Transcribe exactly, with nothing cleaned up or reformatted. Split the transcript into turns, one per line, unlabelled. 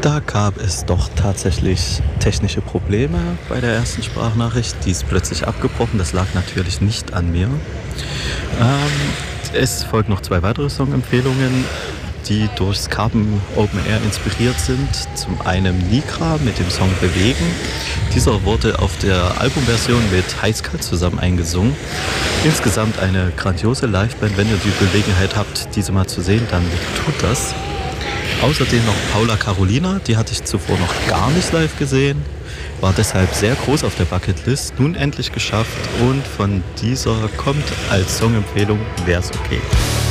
Da gab es doch tatsächlich technische Probleme bei der ersten Sprachnachricht. Die ist plötzlich abgebrochen. Das lag natürlich nicht an mir. Ähm, es folgen noch zwei weitere Songempfehlungen, die durchs Carbon Open Air inspiriert sind. Zum einen Nigra mit dem Song Bewegen. Dieser wurde auf der Albumversion mit Heißkalt zusammen eingesungen. Insgesamt eine grandiose Liveband. Wenn ihr die Gelegenheit habt, diese mal zu sehen, dann tut das. Außerdem noch Paula Carolina, die hatte ich zuvor noch gar nicht live gesehen, war deshalb sehr groß auf der Bucketlist, nun endlich geschafft und von dieser kommt als Songempfehlung Wär's okay.